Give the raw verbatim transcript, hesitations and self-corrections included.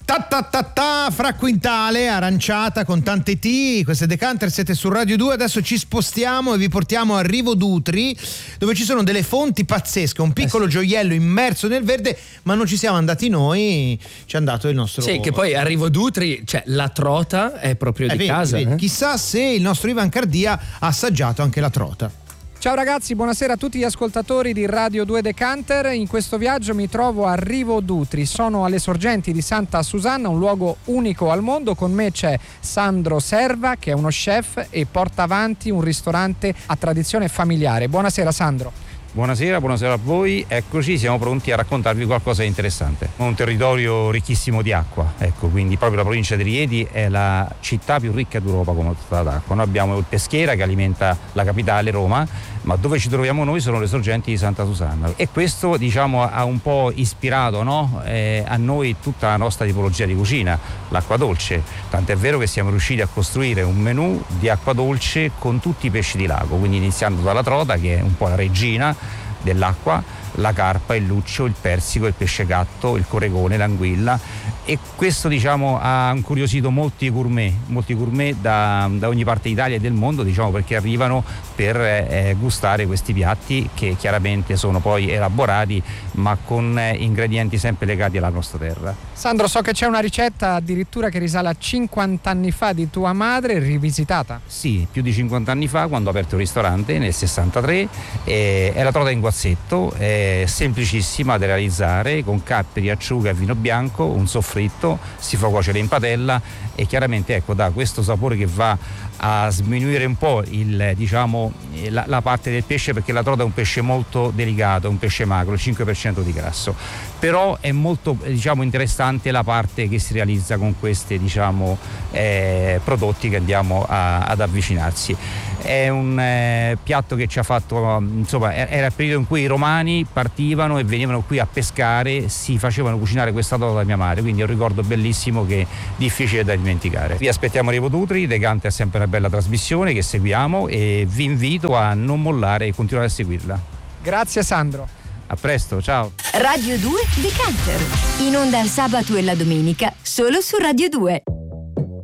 Ta ta ta ta, fra quintale, aranciata con tante T, queste Decanter, siete su Radio due, adesso ci spostiamo e vi portiamo a Rivo Dutri, dove ci sono delle fonti pazzesche, un piccolo gioiello immerso nel verde, ma non ci siamo andati noi, ci è andato il nostro... Sì, che poi a Rivo Dutri, cioè la trota è proprio eh, di vedi, casa. vedi. Eh? Chissà se il nostro Ivan Cardia ha assaggiato anche la trota. Ciao ragazzi, buonasera a tutti gli ascoltatori di Radio due Decanter. In questo viaggio mi trovo a Rivo Dutri, sono alle sorgenti di Santa Susanna, un luogo unico al mondo. Con me c'è Sandro Serva, che è uno chef e porta avanti un ristorante a tradizione familiare. Buonasera Sandro. Buonasera, buonasera a voi, eccoci, siamo pronti a raccontarvi qualcosa di interessante. Un territorio ricchissimo di acqua, ecco, quindi proprio la provincia di Rieti è la città più ricca d'Europa come tutta d'acqua. Noi abbiamo il Peschiera che alimenta la capitale Roma, ma dove ci troviamo noi sono le sorgenti di Santa Susanna, e questo diciamo ha un po' ispirato, no? eh, a noi tutta la nostra tipologia di cucina, l'acqua dolce, tant'è vero che siamo riusciti a costruire un menù di acqua dolce con tutti i pesci di lago, quindi iniziando dalla trota che è un po' la regina dell'acqua, la carpa, il luccio, il persico, il pesce gatto, il coregone, l'anguilla, e questo diciamo ha incuriosito molti gourmet, molti gourmet da, da ogni parte d'Italia e del mondo, diciamo, perché arrivano per eh, gustare questi piatti che chiaramente sono poi elaborati ma con eh, ingredienti sempre legati alla nostra terra. Sandro, so che c'è una ricetta addirittura che risale a cinquanta anni fa di tua madre, rivisitata. Sì, più di cinquanta anni fa, quando ho aperto il ristorante nel sessantatré, eh, è la trota in guazzetto, è semplicissima da realizzare, con capperi, acciuga e vino bianco, un soffritto, si fa cuocere in padella e chiaramente ecco dà questo sapore che va a sminuire un po' il, diciamo, la, la parte del pesce, perché la trota è un pesce molto delicato, è un pesce magro, il cinque per cento di grasso, però è molto diciamo interessante la parte che si realizza con questi diciamo eh, prodotti che andiamo a, ad avvicinarsi. È un eh, piatto che ci ha fatto, insomma, era il periodo in cui i romani partivano e venivano qui a pescare, si facevano cucinare questa trota da mia madre, quindi è un ricordo bellissimo che è difficile da dimenticare. Vi aspettiamo a Rivo Dutri, Decanter è sempre una bella trasmissione che seguiamo e vi invito a non mollare e continuare a seguirla. Grazie Sandro. A presto, ciao. Radio due Decanter, in onda il sabato e la domenica, solo su Radio due.